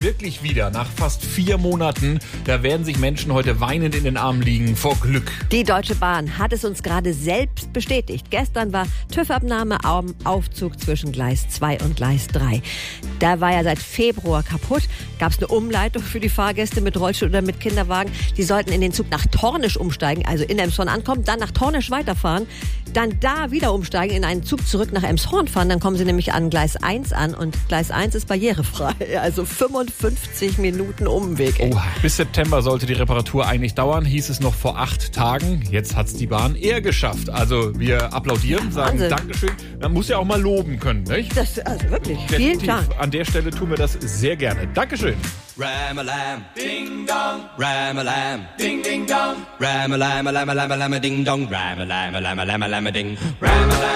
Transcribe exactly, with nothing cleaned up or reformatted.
wirklich wieder nach fast vier Monaten. Da werden sich Menschen heute weinend in den Armen liegen vor Glück. Die Deutsche Bahn hat es uns gerade selbst bestätigt. Gestern war TÜV-Abnahme am Aufzug zwischen Gleis zwei und Gleis drei. Da war ja seit Februar kaputt. Gab es eine Umleitung für die Fahrgäste mit Rollstuhl oder mit Kinderwagen. Die sollten in den Zug nach Tornisch umsteigen, also in Elmshorn ankommen, dann nach Tornisch weiterfahren, dann da wieder umsteigen, in einen Zug zurück nach Elmshorn fahren. Dann kommen sie nämlich an Gleis eins an und Gleis eins ist barrierefrei. Also fünfundfünfzig Minuten Umweg. Oh, bis September sollte die Reparatur eigentlich dauern, hieß es noch vor acht Tagen. Jetzt hat's die Bahn eher geschafft. Also wir applaudieren, ja, sagen Wahnsinn. Dankeschön. Man muss ja auch mal loben können, nicht? Das, also wirklich, Definitiv. vielen Dank. An der Stelle tun wir das sehr gerne. Dankeschön. Ram-a-lam, ding dong, ram-a-lam, ding ding dong, ram-a-lam, lam-a-lam, lam-a ding dong, ram-a-lam, lam-a-lam, lam-a ding, ram-a-lam.